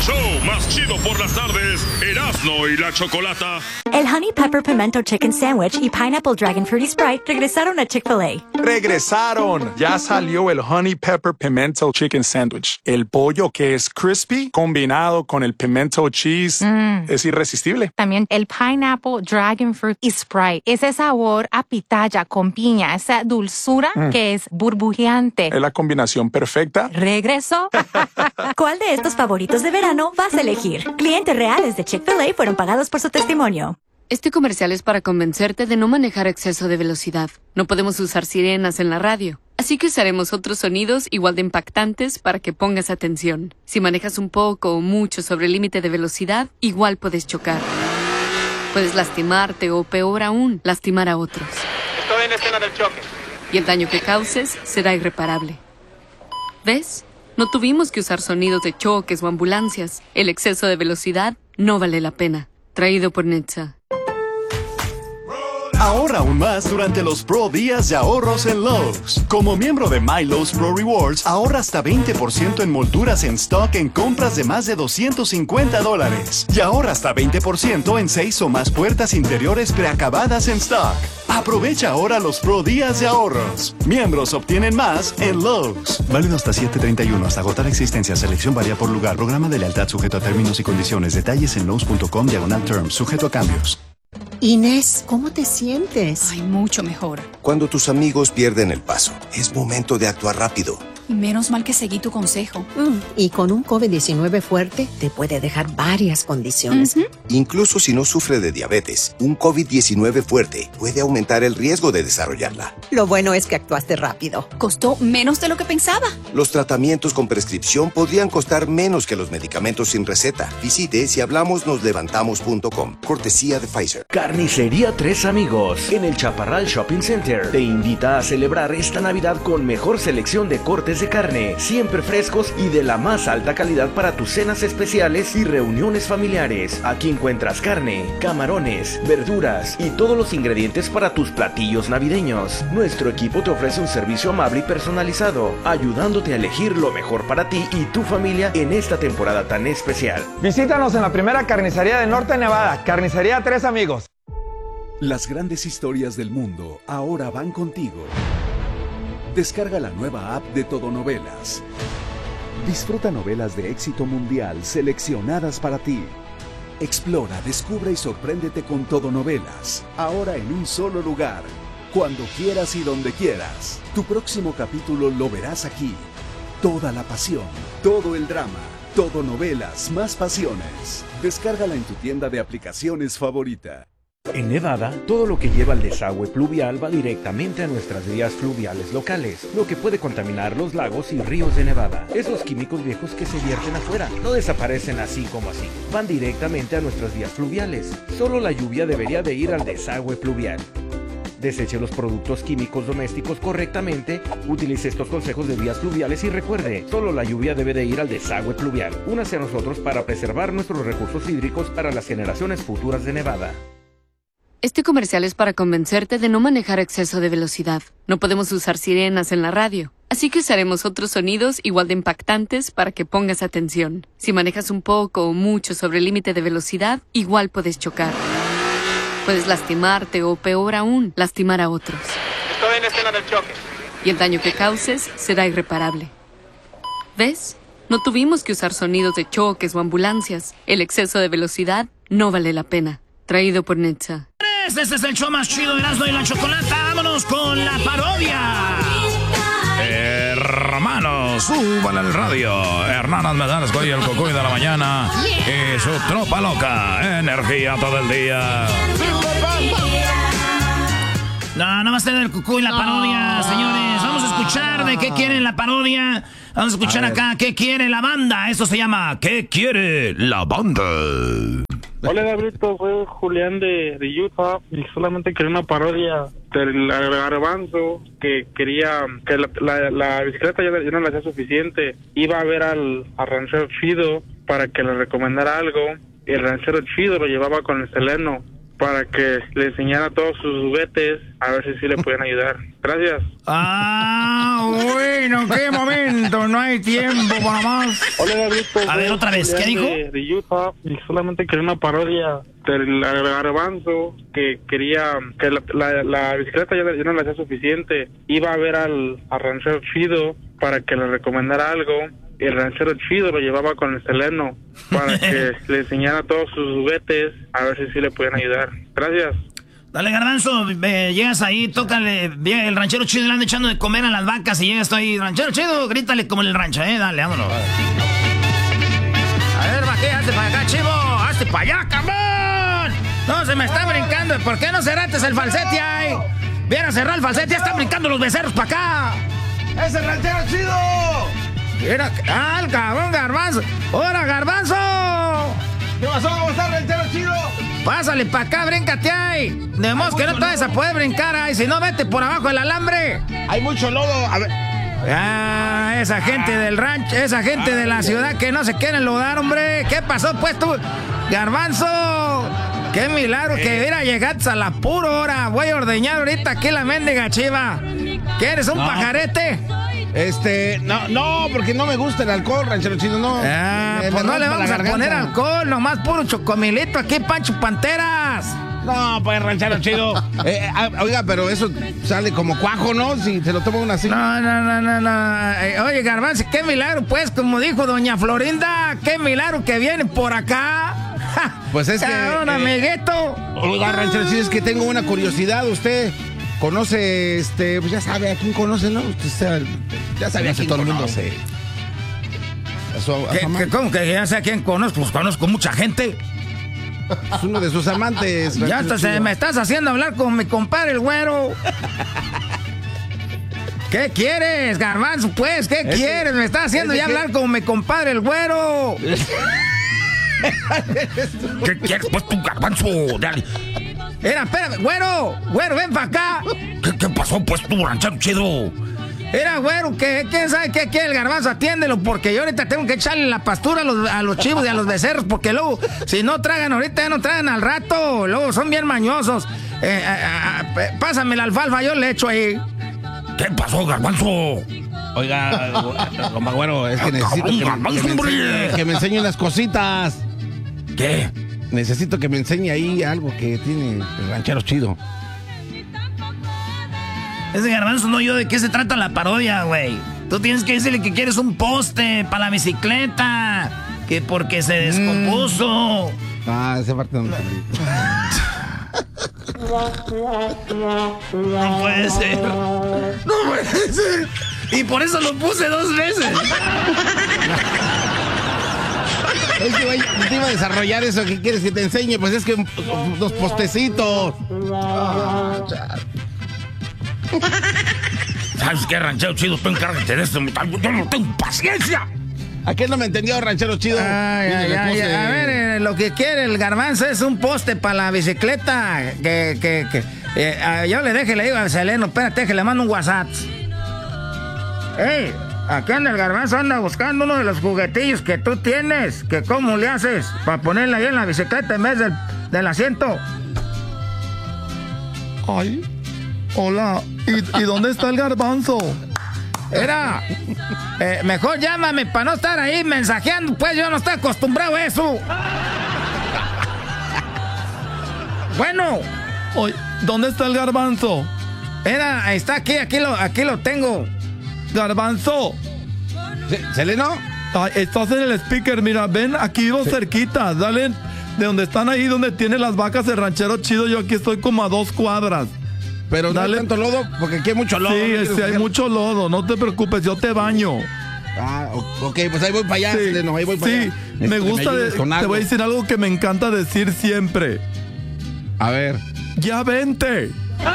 show más chido por las tardes, Erasmo y la Chocolata. El Honey Pepper Pimento Chicken Sandwich y Pineapple Dragon Fruity Sprite regresaron a Chick-fil-A. ¡Regresaron! Ya salió el Honey Pepper Pimento Chicken Sandwich. El pollo que es crispy combinado con el pimento cheese es irresistible. También el Pineapple Dragon Fruit y Sprite. Ese sabor a pitaya con piña, esa dulzura que es burbujeante. Es la combinación perfecta. ¿Regresó? ¿Cuál de estos favoritos de verano vas a elegir? Clientes reales de Chick-fil-A fueron pagados por su testimonio. Este comercial es para convencerte de no manejar a exceso de velocidad. No podemos usar sirenas en la radio, así que usaremos otros sonidos igual de impactantes para que pongas atención. Si manejas un poco o mucho sobre el límite de velocidad, igual puedes chocar. Puedes lastimarte o, peor aún, lastimar a otros. Estoy en la escena del choque. Y el daño que causes será irreparable. ¿Ves? No tuvimos que usar sonidos de choques o ambulancias. El exceso de velocidad no vale la pena. Traído por Netza. Ahorra aún más durante los Pro Días de Ahorros en Lowe's. Como miembro de My Lowe's Pro Rewards, ahorra hasta 20% en molduras en stock en compras de más de $250. Y ahorra hasta 20% en 6 o más puertas interiores preacabadas en stock. Aprovecha ahora los Pro Días de Ahorros. Miembros obtienen más en Lowe's. Válido hasta 7/31. Hasta agotar existencia. Selección varía por lugar. Programa de lealtad sujeto a términos y condiciones. Detalles en lowes.com/terms. Sujeto a cambios. Inés, ¿cómo te sientes? Ay, mucho mejor. Cuando tus amigos pierden el paso, es momento de actuar rápido. Y menos mal que seguí tu consejo. Y con un COVID-19 fuerte, te puede dejar varias condiciones. Incluso si no sufre de diabetes, un COVID-19 fuerte puede aumentar el riesgo de desarrollarla. Lo bueno es que actuaste rápido. Costó menos de lo que pensaba. Los tratamientos con prescripción podrían costar menos que los medicamentos sin receta. Visite sihablamosnoslevantamos.com. Cortesía de Pfizer. Carnicería Tres Amigos, en el Chaparral Shopping Center, te invita a celebrar esta Navidad con mejor selección de cortes de carne, siempre frescos y de la más alta calidad para tus cenas especiales y reuniones familiares. Aquí encuentras carne, camarones, verduras y todos los ingredientes para tus platillos navideños. Nuestro equipo te ofrece un servicio amable y personalizado, ayudándote a elegir lo mejor para ti y tu familia en esta temporada tan especial. Visítanos en la primera carnicería de Norte Nevada, Carnicería Tres Amigos. Las grandes historias del mundo ahora van contigo. Descarga la nueva app de Todonovelas. Disfruta novelas de éxito mundial seleccionadas para ti. Explora, descubre y sorpréndete con Todonovelas. Ahora en un solo lugar. Cuando quieras y donde quieras. Tu próximo capítulo lo verás aquí. Toda la pasión, todo el drama. Todonovelas, más pasiones. Descárgala en tu tienda de aplicaciones favorita. En Nevada, todo lo que lleva al desagüe pluvial va directamente a nuestras vías fluviales locales, lo que puede contaminar los lagos y ríos de Nevada. Esos químicos viejos que se vierten afuera no desaparecen así como así, van directamente a nuestras vías fluviales. Solo la lluvia debería de ir al desagüe pluvial. Deseche los productos químicos domésticos correctamente, utilice estos consejos de vías fluviales y recuerde, solo la lluvia debe de ir al desagüe pluvial. Únase a nosotros para preservar nuestros recursos hídricos para las generaciones futuras de Nevada. Este comercial es para convencerte de no manejar a exceso de velocidad. No podemos usar sirenas en la radio, así que usaremos otros sonidos igual de impactantes para que pongas atención. Si manejas un poco o mucho sobre el límite de velocidad, igual puedes chocar. Puedes lastimarte o, peor aún, lastimar a otros. Estoy en la escena del choque. Y el daño que causes será irreparable. ¿Ves? No tuvimos que usar sonidos de choques o ambulancias. El exceso de velocidad no vale la pena. Traído por Netza. Este es el show más chido de Erasmo y la Chocolata. Vámonos con la parodia. Hermanos, suban al radio. Hermanas Medares, y el Cucuy de la mañana. Y su tropa loca. Energía todo el día. No, no va a ser el Cucuy la parodia, señores. Vamos a escuchar de qué quiere la parodia. Vamos a escuchar acá qué quiere la banda. Esto se llama ¿Qué quiere la banda? Hola Gabrito, soy Julián de Utah y solamente quería una parodia del garbanzo que quería que la bicicleta ya no le hacía suficiente. Iba a ver al ranchero chido para que le recomendara algo y el ranchero chido lo llevaba con el Seleno, para que le enseñara a todos sus juguetes, a ver si sí le pueden ayudar. Gracias. Bueno, qué momento, no hay tiempo para más. Hola, David. A ver, otra vez, ¿qué dijo? De Utah, y solamente quería una parodia del garbanzo, que quería que la bicicleta ya no le hacía suficiente. Iba a ver al ranchero chido para que le recomendara algo. Y el ranchero chido lo llevaba con el Seleno para que le enseñara a todos sus juguetes, a ver si sí le pueden ayudar. Gracias. Dale, Garbanzo, llegas ahí, tócale, el ranchero chido le anda echando de comer a las vacas y llegas tú ahí, ranchero chido, grítale como en el rancho, dale, vámonos. A ver, Vaqué, hazte para acá, chivo, hazte para allá, cabrón. No, se me está brincando, ¿por qué no cerraste el falsete ahí? Viene a cerrar el falsete, ya están brincando los becerros para acá. ¡Es el ranchero chido! Mira, el cabrón Garbanzo. ¡Hola, Garbanzo! ¿Qué pasó? ¿Cómo está el ranchero chido? Pásale para acá, bríncate ahí. De modo que no te vas a poder brincar ahí. Si no, vete por abajo del alambre. Hay mucho lodo. A ver. Esa gente del rancho, esa gente de la ciudad que no se quieren lodar, hombre. ¿Qué pasó, pues, tú? Garbanzo. Qué milagro que hubiera llegado a la pura hora. Voy a ordeñar ahorita aquí la mendiga chiva. ¿Quieres un pajarete? No, porque no me gusta el alcohol, ranchero chido, no. Pues no le vamos a poner alcohol, nomás puro chocomilito aquí, Pancho Panteras. No, pues, ranchero chido. Oiga, pero eso sale como cuajo, ¿no? Si se lo toma uno así. No. Oye, Garbanzo, qué milagro, pues, como dijo doña Florinda, qué milagro que viene por acá. Pues es que... un amiguito. Oiga, ranchero chido, es que tengo una curiosidad, usted... Conoce, pues ya sabe a quién conoce, ¿no? Usted ya sabe a quién todo conoce. El mundo. ¿Cómo que ya sé a quién conozco? Pues conozco mucha gente. Es uno de sus amantes. Ya hasta me estás haciendo hablar con mi compadre el güero. ¿Qué quieres, Garbanzo? Pues, ¿qué quieres? Me estás haciendo ya hablar con mi compadre el güero. ¿Qué quieres, pues, tu Garbanzo? Dale. Espérame, güero, ven para acá. ¿Qué pasó, pues, tu ranchero chido? Güero, ¿quién sabe qué quiere el Garbanzo? Atiéndelo, porque yo ahorita tengo que echarle la pastura a los chivos y a los becerros, porque luego, si no tragan ahorita, ya no tragan al rato. Luego son bien mañosos. Pásame la alfalfa, yo le echo ahí. ¿Qué pasó, Garbanzo? Oiga, compa güero, es que necesito que me enseñe unas cositas. ¿Qué? Necesito que me enseñe ahí algo que tiene el ranchero chido. Ese Garbanzo no yo de qué se trata la parodia, güey. Tú tienes que decirle que quieres un poste para la bicicleta. Que porque se descompuso. Esa parte no me No puede ser. No puede ser. Y por eso lo puse 2 veces. Es que, güey, te iba a desarrollar eso que quieres que te enseñe. Pues es que unos postecitos. ¿Sabes qué, ranchero chido? Tú encárgate de esto. Yo no tengo paciencia. ¿A qué no me entendió, ranchero chido? A ver, lo que quiere el Garbanzo es un poste para la bicicleta. Yo le digo al Seleno, espérate que le mando un WhatsApp. ¡Ey! Acá anda el Garbanzo, anda buscando uno de los juguetillos que tú tienes. Que cómo le haces para ponerla ahí en la bicicleta en vez del asiento. Ay, hola. ¿Y dónde está el Garbanzo? Mejor llámame para no estar ahí mensajeando, pues yo no estoy acostumbrado a eso. Bueno. Oye, ¿dónde está el Garbanzo? Está aquí lo tengo. Garbanzo. ¿Seleno? Ay, estás en el speaker, mira, ven, aquí vivo cerquita, dale, de donde están ahí, donde tiene las vacas el ranchero chido, yo aquí estoy como a 2 cuadras. Pero dale. ¿No hay tanto lodo? Porque aquí hay mucho lodo. Sí, hay mucho lodo, no te preocupes, yo te baño. Ok, pues ahí voy para allá, Seleno, ahí voy para allá. Sí, me gusta, te voy a decir algo que me encanta decir siempre. A ver. ¡Ya vente!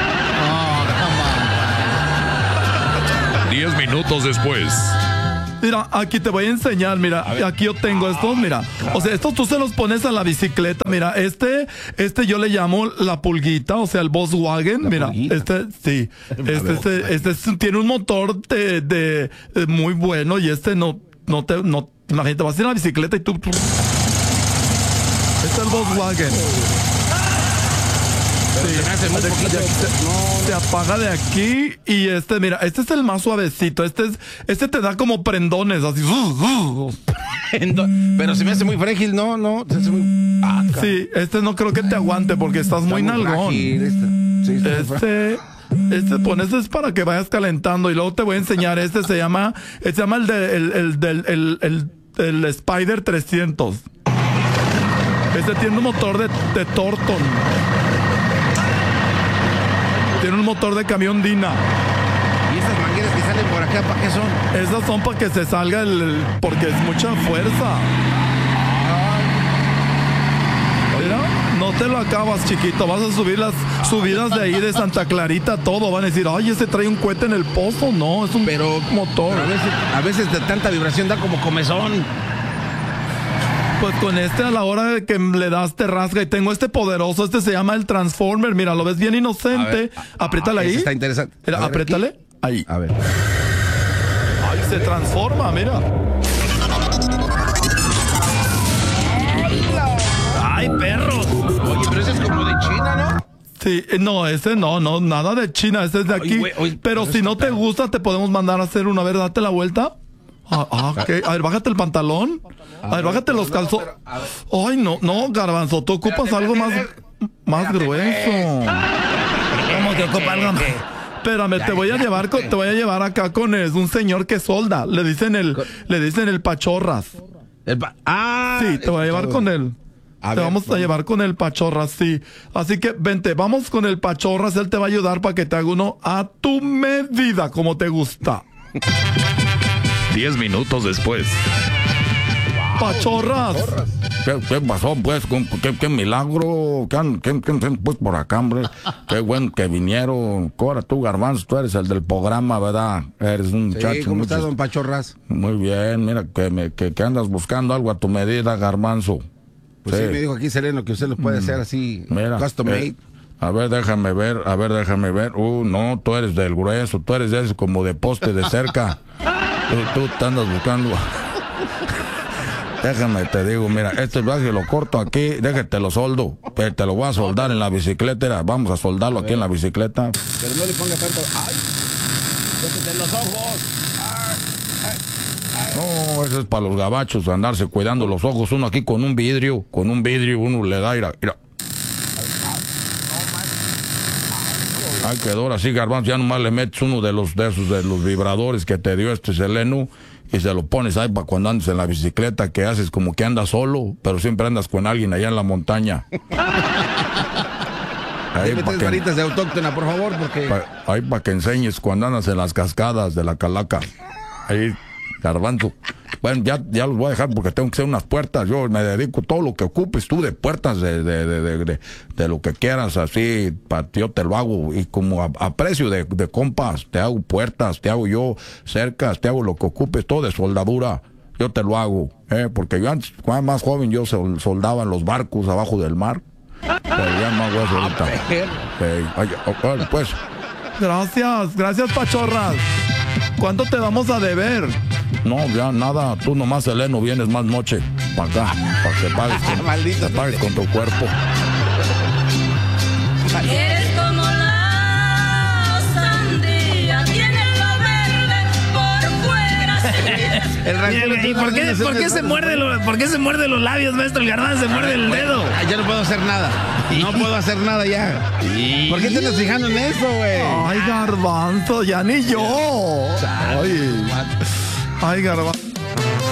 10 minutos después. Mira, aquí te voy a enseñar, mira, aquí yo tengo estos, mira. O sea, estos tú se los pones a la bicicleta, mira, este yo le llamo la pulguita, o sea, el Volkswagen, mira, pulguita. Sí, tiene un motor de muy bueno y no, imagínate, vas a ir en la bicicleta y tú. Este es el Volkswagen. Pero se me hace muy poquito. Se apaga de aquí y mira, este es el más suavecito. Este te da como prendones, así. Pero se me hace muy frágil, no. Se hace muy... Sí, no creo que te aguante porque estás muy nalgón. Este es para que vayas calentando y luego te voy a enseñar. Se llama el Spider 300. Este tiene un motor de Thornton. Tiene un motor de camión Dina. ¿Y esas mangueras que salen por acá, para qué son? Esas son para que se salga porque es mucha fuerza. Mira, no te lo acabas, chiquito. Vas a subir las subidas de ahí de Santa Clarita, todo. Van a decir, ay, ese trae un cohete en el pozo. No, es un motor. A veces de tanta vibración da como comezón. Pues con a la hora de que le das te rasga. Y tengo poderoso, se llama el Transformer. Mira, lo ves bien inocente. Apriétale ahí. Está interesante. Mira, apriétale. Aquí. Ahí. A ver. Ay, se transforma, mira. ¡Ay, perro! Oye, pero ese es como de China, ¿no? Sí, no, ese no, nada de China, ese es de aquí. Pero si no te gusta, te podemos mandar a hacer una vez, date la vuelta. Okay. A ver, bájate el pantalón. A ver, bájate los calzones. Ay, no, Garbanzo, tú ocupas algo más grueso. ¿Cómo que ocupa algo más? Espérame, te voy a llevar acá con un señor que solda. Le dicen el Pachorras. Sí, te voy a llevar con él. Te vamos a llevar con el Pachorras, sí. Así que vente, vamos con el Pachorras. Él te va a ayudar para que te haga uno a tu medida, como te gusta. 10 minutos después. Pachorras. ¿Qué pasó, pues? ¿Qué milagro? ¿Qué pues por acá, hombre? Qué bueno que vinieron. Ahora tú, Garbanzo, tú eres el del programa, ¿verdad? Eres un muchacho. ¿Cómo estás, don Pachorras? Muy bien, mira, que andas buscando algo a tu medida, Garbanzo. Pues sí, me dijo aquí Sereno que usted lo puede hacer así, custom made. A ver, déjame ver. No, tú eres del grueso, tú eres de ese como de poste de cerca. Tú te andas buscando. Déjame, te digo, mira, este viaje lo corto aquí, déjate lo soldo. Te lo voy a soldar en la bicicleta. Vamos a soldarlo aquí en la bicicleta. Pero no le ponga tanto. ¡Ay! ¡Déjate los ojos! No, eso es para los gabachos, andarse cuidando los ojos. Uno aquí con un vidrio, uno le da, mira. Ay, quedó ahora sí, Garbanzo, ya nomás le metes uno de los vibradores que te dio Seleno y se lo pones ahí para cuando andes en la bicicleta, que haces como que andas solo, pero siempre andas con alguien allá en la montaña. Ahí metes varitas de autóctona, por favor, porque... Ahí para que enseñes cuando andas en las cascadas de la Calaca. Ahí, Garbanzo. Bueno, ya los voy a dejar porque tengo que hacer unas puertas. Yo me dedico todo lo que ocupes tú de puertas, de lo que quieras, así, yo te lo hago. Y como a precio de compas, te hago puertas, te hago yo cercas, te hago lo que ocupes, todo de soldadura. Yo te lo hago, porque yo antes, cuando era más joven, yo soldaba en los barcos abajo del mar. Pero ya no hago eso ahorita. Pues. Gracias, Pachorras. ¿Cuánto te vamos a deber? No, ya nada, tú nomás, Seleno, vienes más noche para acá, para que pagues con tu cuerpo. Eres como la sandía, tiene lo verde por fuera. ¿Y por qué se muerde los labios, maestro? El Garbanzo se muerde el dedo. Ya no puedo hacer nada. No puedo hacer nada ya. ¿Por qué te estás fijando en eso, güey? Ay, Garbanzo, ya ni yo. Ay, Garbanzo.